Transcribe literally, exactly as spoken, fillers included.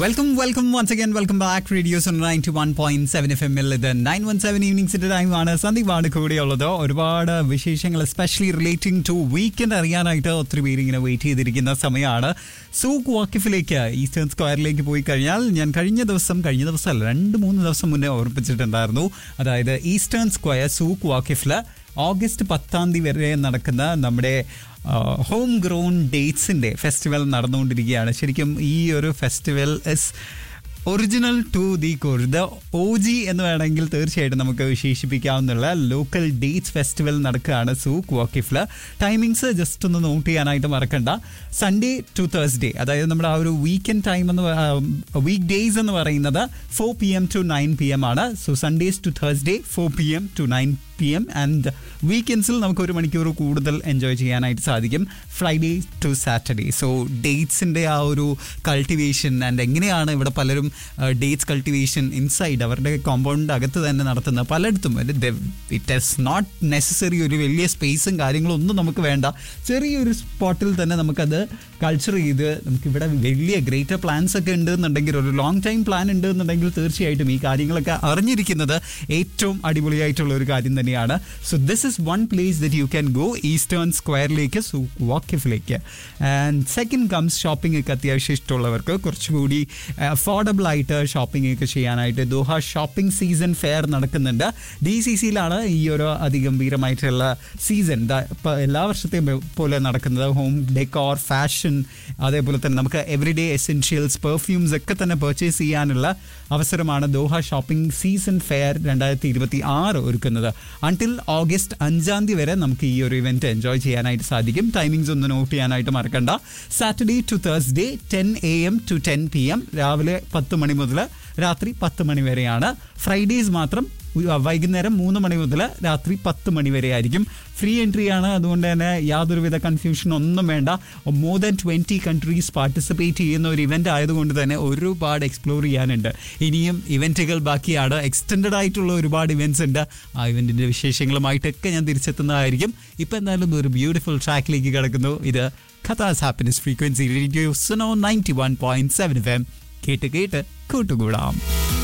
Welcome, welcome once again. Welcome back. Radio Sun ninety-one point seven F M. ഇത് nine one seven ഈവനിങ്സിന്റെ ടൈമാണ്. സന്ദീപാണ് കൂടെയുള്ളത്. ഒരുപാട് വിശേഷങ്ങൾ especially relating to weekend അറിയാനായിട്ട് ഒത്തിരി പേര് ഇങ്ങനെ വെയിറ്റ് ചെയ്തിരിക്കുന്ന സമയമാണ്. സൂക്ക് വാക്കിഫിലേക്ക് ഈസ്റ്റേൺ സ്ക്വയറിലേക്ക് പോയി കഴിഞ്ഞാൽ ഞാൻ കഴിഞ്ഞ ദിവസം കഴിഞ്ഞ ദിവസമല്ല രണ്ട് മൂന്ന് ദിവസം മുന്നേ ഓർപ്പിച്ചിട്ടുണ്ടായിരുന്നു. അതായത് ഈസ്റ്റേൺ സ്ക്വയർ സൂക്ക് വാക്കിഫില് ഓഗസ്റ്റ് പത്താം തീയതി വരെ നടക്കുന്ന നമ്മുടെ ഹോം ഗ്രോൺ ഡേറ്റ്സിൻ്റെ ഫെസ്റ്റിവൽ നടന്നുകൊണ്ടിരിക്കുകയാണ്. ശരിക്കും ഈ ഒരു festival is original to the core, the O G എന്ന് വേണമെങ്കിൽ തീർച്ചയായിട്ടും നമുക്ക് വിശേഷിപ്പിക്കാവുന്ന ലോക്കൽ ഡേറ്റ്സ് ഫെസ്റ്റിവൽ നടക്കുകയാണ് സൂക്ക് വാക്കിഫില്. ടൈമിങ്സ് ജസ്റ്റ് ഒന്ന് നോട്ട് ചെയ്യാനായിട്ട് മറക്കണ്ട. സൺഡേ ടു തേഴ്സ്ഡേ, അതായത് നമ്മുടെ ആ ഒരു വീക്കെൻഡ് ടൈം എന്ന് വീക്ക് ഡേയ്സ് എന്ന് പറയുന്നത് four P M to nine P M ആണ്. So Sundays to Thursday four P M to nine P M and വീക്കെൻഡ്സിൽ നമുക്ക് ഒരു മണിക്കൂർ കൂടുതൽ എൻജോയ് ചെയ്യാനായിട്ട് സാധിക്കും. Friday to Saturday. സോ ഡേറ്റ്സിൻ്റെ ആ ഒരു കൾട്ടിവേഷൻ ആൻഡ് എങ്ങനെയാണ് ഇവിടെ പലരും ഡേറ്റ്സ് കൾട്ടിവേഷൻ ഇൻസൈഡ് അവരുടെ കോമ്പൗണ്ടിൻ്റെ അകത്ത് തന്നെ നടത്തുന്നത് പലയിടത്തും. ഇറ്റ് ഈസ് നോട്ട് നെസസറി ഒരു വലിയ സ്പേസും കാര്യങ്ങളും ഒന്നും നമുക്ക് വേണ്ട. ചെറിയൊരു സ്പോട്ടിൽ തന്നെ നമുക്കത് കൾച്ചർ ചെയ്ത് നമുക്കിവിടെ വലിയ ഗ്രേറ്റർ പ്ലാൻസ് ഒക്കെ ഉണ്ടെന്നുണ്ടെങ്കിൽ, ഒരു ലോങ് ടൈം പ്ലാൻ ഉണ്ട് എന്നുണ്ടെങ്കിൽ തീർച്ചയായിട്ടും ഈ കാര്യങ്ങളൊക്കെ അറിഞ്ഞിരിക്കുന്നത് ഏറ്റവും അടിപൊളിയായിട്ടുള്ള ഒരു കാര്യം തന്നെയാണ്. So this is one place that you can go, eastern സ്ക്വയറിലേക്ക്, souk വാക്കിഫിലേക്ക്. And second comes shopping ഒക്കെ അത്യാവശ്യം ഇഷ്ടമുള്ളവർക്ക് കുറച്ചുകൂടി അഫോർഡബിൾ ആയിട്ട് ഷോപ്പിംഗ് ഒക്കെ ചെയ്യാനായിട്ട് ദോഹ ഷോപ്പിംഗ് സീസൺ ഫെയർ നടക്കുന്നുണ്ട്. ഡി സി സിയിലാണ് ഈ ഒരു അതിഗംഭീരമായിട്ടുള്ള സീസൺ ഇപ്പോൾ എല്ലാ വർഷത്തെയും പോലെ നടക്കുന്നത്. ഹോം ഡെക്കോർ, ഫാഷൻ, അതേപോലെ തന്നെ നമുക്ക് എവറിഡേ എസെൻഷ്യൽസ്, പെർഫ്യൂംസ് ഒക്കെ തന്നെ പർച്ചേസ് ചെയ്യാനുള്ള അവസരമാണ് ദോഹ ഷോപ്പിംഗ് സീസൺ ഫെയർ രണ്ടായിരത്തി ഇരുപത്തി ആറ് ഒരുക്കുന്നത്. അൺടിൽ ഓഗസ്റ്റ് അഞ്ചാം തീയതി വരെ നമുക്ക് ഈ ഒരു ഇവന്റ് എൻജോയ് ചെയ്യാനായിട്ട് സാധിക്കും. ടൈമിങ്സ് ഒന്ന് നോട്ട് ചെയ്യാനായിട്ട് മറക്കണ്ട. Saturday to Thursday ten A M to ten P M, രാവിലെ പത്ത് മണി മുതൽ രാത്രി പത്ത് മണി വരെയാണ്. ഫ്രൈഡേസ് മാത്രം വൈകുന്നേരം മൂന്ന് മണി മുതൽ രാത്രി പത്ത് മണി വരെ ആയിരിക്കും. ഫ്രീ എൻട്രി ആണ്, അതുകൊണ്ട് തന്നെ യാതൊരുവിധ കൺഫ്യൂഷൻ ഒന്നും വേണ്ട. More than twenty countries participate ചെയ്യുന്ന ഒരു ഇവൻ്റ് ആയതുകൊണ്ട് തന്നെ ഒരുപാട് എക്സ്പ്ലോർ ചെയ്യാനുണ്ട്. ഇനിയും ഇവൻറ്റുകൾ ബാക്കിയാണ്. എക്സ്റ്റെൻഡഡ് ആയിട്ടുള്ള ഒരുപാട് ഇവൻറ്റ്സ് ഉണ്ട്. ആ ഇവൻറ്റിൻ്റെ വിശേഷങ്ങളുമായിട്ടൊക്കെ ഞാൻ തിരിച്ചെത്തുന്നതായിരിക്കും. ഇപ്പം എന്തായാലും ഒരു ബ്യൂട്ടിഫുൾ ട്രാക്കിലേക്ക് കിടക്കുന്നു. ഇത് ഖത്താസ് happiness frequency radio Suno ninety one point seven F M. കേട്ട് കേട്ട് കൂട്ടുകൂടാം.